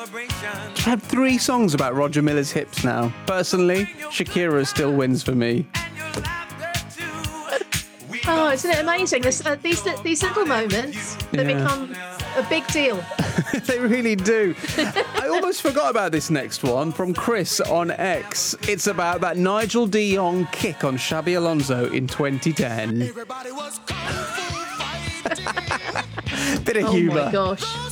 I've had 3 songs about Roger Miller's hips now. Personally, Shakira still wins for me. Oh, isn't it amazing? These little moments that become a big deal. They really do. I almost forgot about this next one from Chris on X. It's about that Nigel de Jong kick on Xabi Alonso in 2010. Bit of humour. Oh my gosh.